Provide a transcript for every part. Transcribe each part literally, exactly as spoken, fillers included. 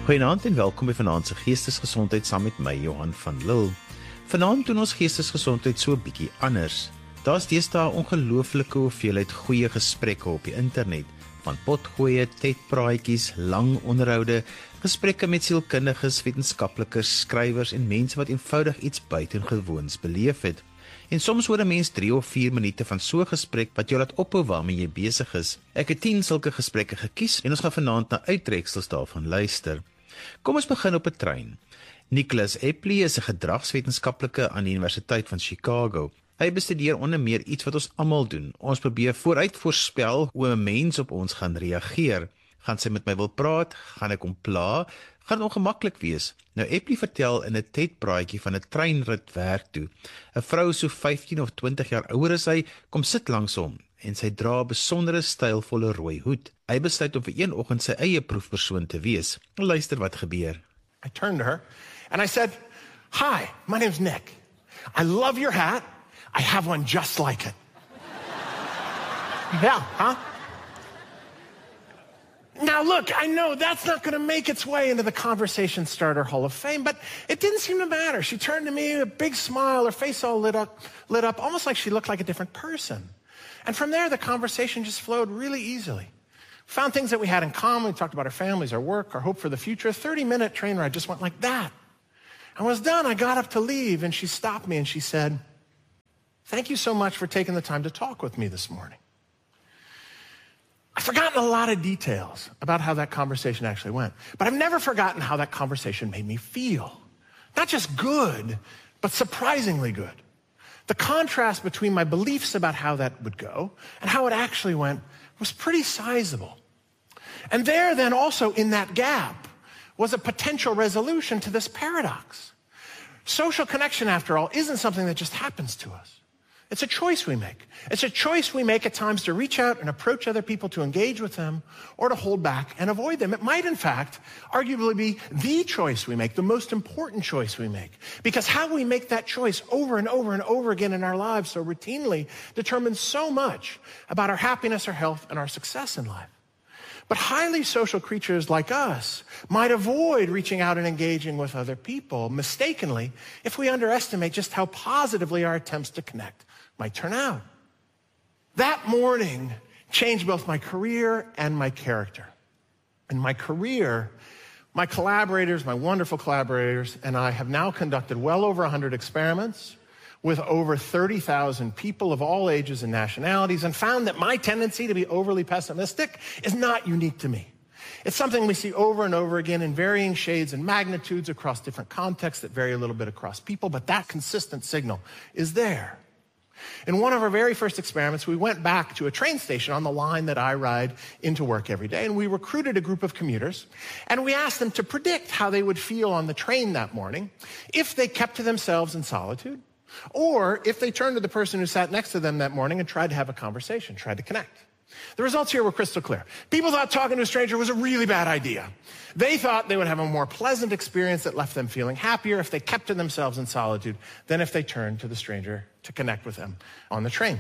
Goeienaand en welkom by Vanaand se Geestesgesondheid saam met my, Johan van Lille. Vanaand doen ons geestesgesondheid so 'n bietjie anders. Daar's deesdae 'n ongelooflike hoeveelheid goeie gesprekke op die internet, van potgoeie, TED-praatjies, lang onderhoude, gesprekke met sielkundiges, wetenskaplikes, skrywers en mense wat eenvoudig iets buitengewoons beleef het. En soms hoor 'n mens drie of vier minute van so 'n gesprek wat jou laat ophou waarmee jy besig is. Ek het tien sulke gesprekke gekies en ons gaan vanaand na uittreksels daarvan luister. Kom ons begin op 'n trein. Nicholas Epley is 'n gedragswetenskaplike aan die Universiteit van Chicago. Hy bestudeer onder meer iets wat ons almal doen. Ons probeer vooruit voorspel hoe 'n mens op ons gaan reageer. Gaan sy met my wil praat? Gaan ek hom pla? Gaan dit ongemaklik wees? Nou Epley vertel in 'n TED-praatjie van 'n treinrit werk toe. 'n Vrou so vyftien of twintig jaar ouer as hy, kom sit langs hom en sy dra 'n besondere stylvolle rooi hoed. Hy besluit om vir een oggend sy eie proefpersoon te wees. Luister wat gebeur. I turned to her and I said, "Hi, my name's Nick. I love your hat. I have one just like it." Yeah, huh? Now look, I know that's not going to make its way into the Conversation Starter Hall of Fame, but it didn't seem to matter. She turned to me, a big smile, her face all lit up, lit up, almost like she looked like a different person. And from there, the conversation just flowed really easily. Found things that we had in common. We talked about our families, our work, our hope for the future. A thirty-minute train ride just went like that. And when I was done, I got up to leave, and she stopped me and she said, "Thank you so much for taking the time to talk with me this morning." I've forgotten a lot of details about how that conversation actually went, but I've never forgotten how that conversation made me feel. Not just good, but surprisingly good. The contrast between my beliefs about how that would go and how it actually went was pretty sizable. And there then also in that gap was a potential resolution to this paradox. Social connection, after all, isn't something that just happens to us. It's a choice we make. It's a choice we make at times to reach out and approach other people, to engage with them, or to hold back and avoid them. It might, in fact, arguably be the choice we make, the most important choice we make. Because how we make that choice over and over and over again in our lives so routinely determines so much about our happiness, our health, and our success in life. But highly social creatures like us might avoid reaching out and engaging with other people mistakenly if we underestimate just how positively our attempts to connect might turn out. That morning changed both my career and my character. In my career, my collaborators, my wonderful collaborators, and I have now conducted well over one hundred experiments with over thirty thousand people of all ages and nationalities, and found that my tendency to be overly pessimistic is not unique to me. It's something we see over and over again in varying shades and magnitudes across different contexts that vary a little bit across people, but that consistent signal is there. In one of our very first experiments, we went back to a train station on the line that I ride into work every day, and we recruited a group of commuters, and we asked them to predict how they would feel on the train that morning if they kept to themselves in solitude, or if they turned to the person who sat next to them that morning and tried to have a conversation, tried to connect. The results here were crystal clear. People thought talking to a stranger was a really bad idea. They thought they would have a more pleasant experience that left them feeling happier if they kept to themselves in solitude than if they turned to the stranger to connect with them on the train.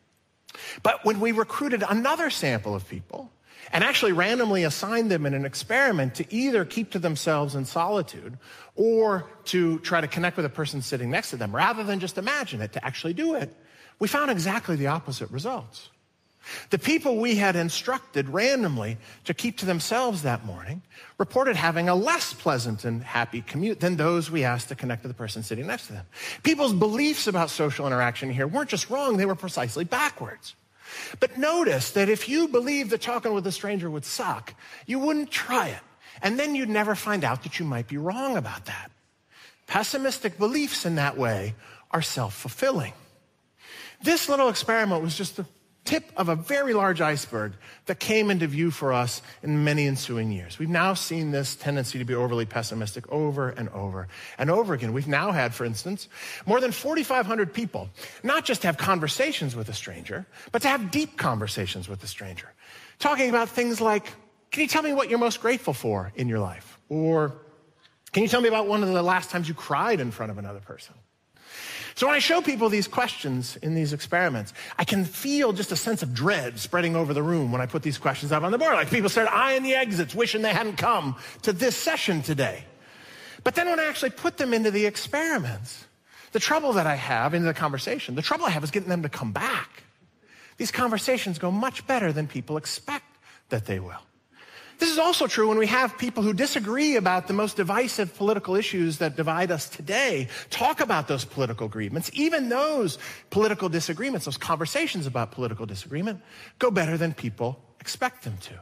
But when we recruited another sample of people and actually randomly assigned them in an experiment to either keep to themselves in solitude or to try to connect with a person sitting next to them, rather than just imagine it, to actually do it, we found exactly the opposite results. The people we had instructed randomly to keep to themselves that morning reported having a less pleasant and happy commute than those we asked to connect to the person sitting next to them. People's beliefs about social interaction here weren't just wrong, they were precisely backwards. But notice that if you believed that talking with a stranger would suck, you wouldn't try it. And then you'd never find out that you might be wrong about that. Pessimistic beliefs in that way are self-fulfilling. This little experiment was just the tip of a very large iceberg that came into view for us in many ensuing years. We've now seen this tendency to be overly pessimistic over and over and over again. We've now had, for instance, more than forty-five hundred people not just have conversations with a stranger, but to have deep conversations with a stranger, talking about things like, can you tell me what you're most grateful for in your life? Or can you tell me about one of the last times you cried in front of another person? So when I show people these questions in these experiments, I can feel just a sense of dread spreading over the room when I put these questions up on the board. Like people start eyeing the exits, wishing they hadn't come to this session today. But then when I actually put them into the experiments, the trouble that I have into the conversation, the trouble I have is getting them to come back. These conversations go much better than people expect that they will. This is also true when we have people who disagree about the most divisive political issues that divide us today, talk about those political agreements. Even those political disagreements, those conversations about political disagreement, go better than people expect them to.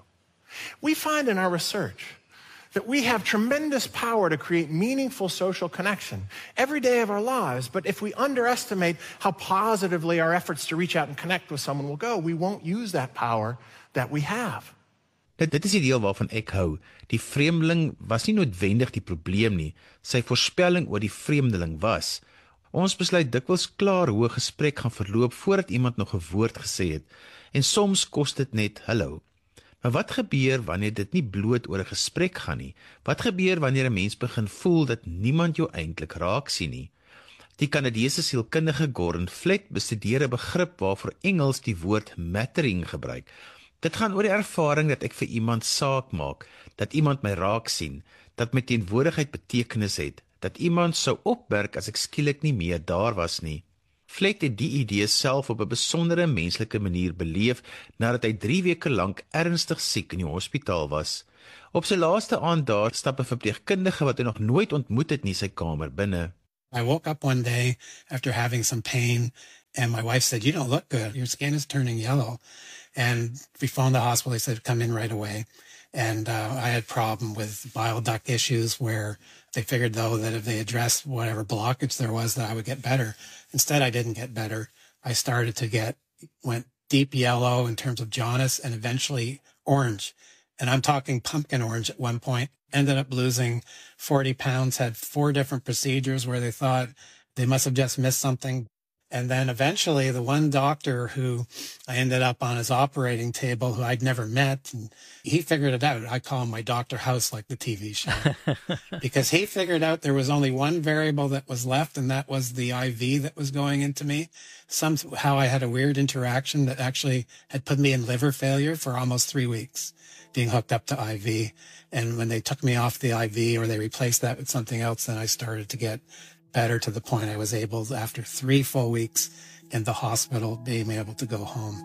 We find in our research that we have tremendous power to create meaningful social connection every day of our lives, but if we underestimate how positively our efforts to reach out and connect with someone will go, we won't use that power that we have. Dit, dit is die deel waarvan ek hou. Die vreemdeling was nie noodwendig die probleem nie. Sy voorspelling oor die vreemdeling was. Ons besluit dikwels klaar hoe 'n gesprek gaan verloop voordat iemand nog 'n woord gesê het. En soms kos dit net hallo. Maar wat gebeur wanneer dit nie bloot oor 'n gesprek gaan nie? Wat gebeur wanneer 'n mens begin voel dat niemand jou eintlik raak sien nie? Die Kanadese sielkundige Gordon Flett bestudeer 'n begrip waarvoor Engels die woord mattering gebruik. Dit gaan oor die ervaring dat ek vir iemand saak maak, dat iemand my raak sien, dat my teenwoordigheid betekenis het, dat iemand sou opmerk as ek skielik nie meer daar was nie. Flett het die idee self op 'n besondere menslike manier beleef nadat hy drie weke lank ernstig siek in die hospitaal was. Op sy laaste aand daar stap 'n verpleegkundige wat hy nog nooit ontmoet het nie sy kamer binne. I woke up one day after having some pain and my wife said, "You don't look good. Your skin is turning yellow." And we phoned the hospital. They said, "Come in right away." And uh, I had a problem with bile duct issues where they figured, though, that if they addressed whatever blockage there was, that I would get better. Instead, I didn't get better. I started to get, went deep yellow in terms of jaundice and eventually orange. And I'm talking pumpkin orange at one point. Ended up losing forty pounds, had four different procedures where they thought they must have just missed something. And then eventually the one doctor who I ended up on his operating table, who I'd never met, and he figured it out. I call him my Doctor House, like the T V show, because he figured out there was only one variable that was left, and that was the I V that was going into me. Somehow I had a weird interaction that actually had put me in liver failure for almost three weeks, being hooked up to I V. And when they took me off the I V or they replaced that with something else, then I started to get better to the point I was able, after three full weeks in the hospital, being able to go home.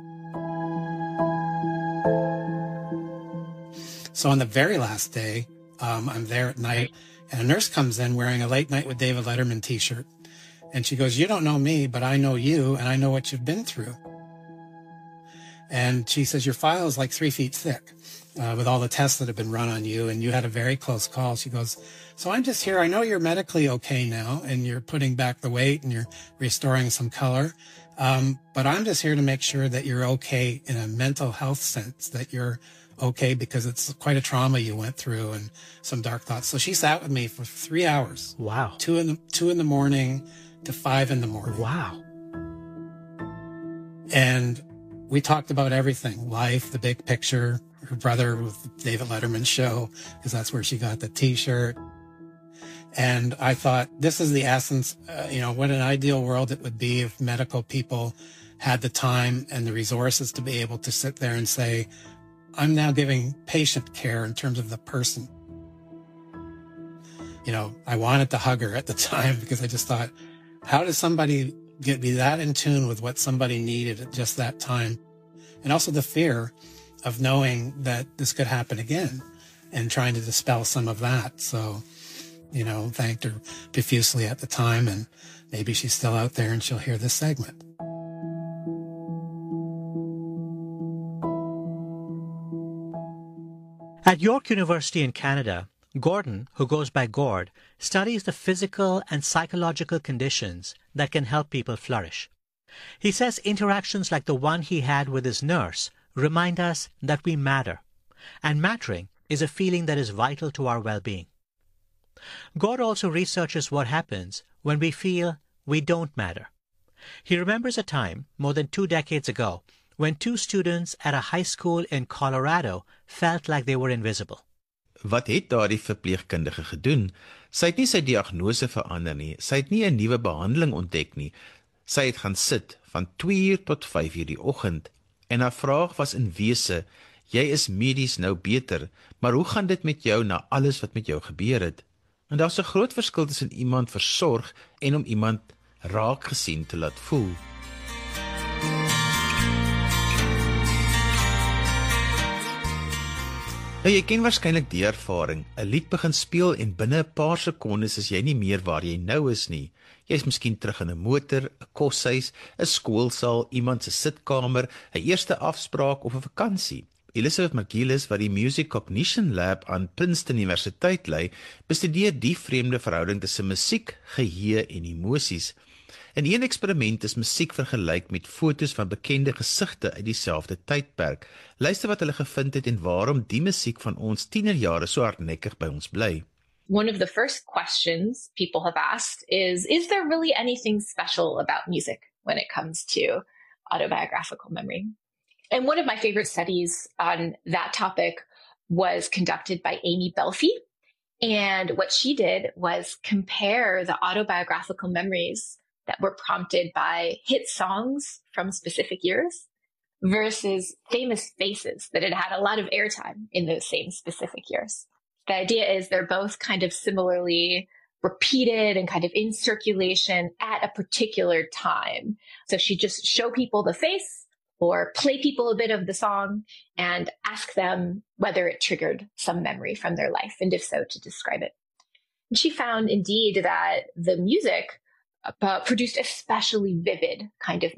So on the very last day, um, I'm there at night, and a nurse comes in wearing a Late Night with David Letterman t-shirt. And she goes, "You don't know me, but I know you, and I know what you've been through." And she says, "Your file is like three feet thick uh, with all the tests that have been run on you, and you had a very close call." She goes, "So I'm just here. I know you're medically okay now, and you're putting back the weight, and you're restoring some color. Um, but I'm just here to make sure that you're okay in a mental health sense, that you're okay because it's quite a trauma you went through and some dark thoughts." So she sat with me for three hours. Wow. Two in the, two in the morning to five in the morning. Wow. And we talked about everything, life, the big picture, her brother with David Letterman's show, because that's where she got the t-shirt. And I thought, this is the essence, uh, you know, what an ideal world it would be if medical people had the time and the resources to be able to sit there and say, I'm now giving patient care in terms of the person. You know, I wanted to hug her at the time because I just thought, how does somebody get be that in tune with what somebody needed at just that time? And also the fear of knowing that this could happen again and trying to dispel some of that. So, you know, thanked her profusely at the time, and maybe she's still out there and she'll hear this segment. At York University in Canada, Gordon, who goes by Gord, studies the physical and psychological conditions that can help people flourish. He says interactions like the one he had with his nurse remind us that we matter, and mattering is a feeling that is vital to our well-being. Gord also researches what happens when we feel we don't matter. He remembers a time, more than two decades ago, when two students at a high school in Colorado felt like they were invisible. wat het daardie verpleegkundige gedoen? Sy het nie sy diagnose verander nie, sy het nie 'n nuwe behandeling ontdek nie. Sy het gaan sit van twee uur tot vyf uur die oggend en haar vraag was in wese, jy is medies nou beter, maar hoe gaan dit met jou na alles wat met jou gebeur het? En daar's 'n groot verskil tussen iemand versorg en om iemand raak gesien te laat voel. Nou, jy ken waarskynlik die ervaring, 'n lied begin speel en binne 'n paar sekondes is jy nie meer waar jy nou is nie. Jy is miskien terug in 'n motor, 'n koshuis, 'n skoolsaal, iemand se sitkamer, 'n eerste afspraak of 'n vakansie. Elizabeth McGillis, wat die Music Cognition Lab aan Princeton Universiteit lei, bestudeer die vreemde verhouding tussen musiek, geheue en emosies. In een eksperiment is musiek vergelyk met fotos van bekende gesigte uit dieselfde tydperk. Luister wat hulle gevind het en waarom die musiek van ons tienerjare so hardnekkig by ons bly. One of the first questions people have asked is, is there really anything special about music when it comes to autobiographical memory? And one of my favorite studies on that topic was conducted by Amy Belfi. And what she did was compare the autobiographical memories that were prompted by hit songs from specific years versus famous faces that had had a lot of airtime in those same specific years. The idea is they're both kind of similarly repeated and kind of in circulation at a particular time. So she'd just show people the face or play people a bit of the song and ask them whether it triggered some memory from their life, and if so, to describe it. And she found indeed that the music uh, produced especially vivid kind of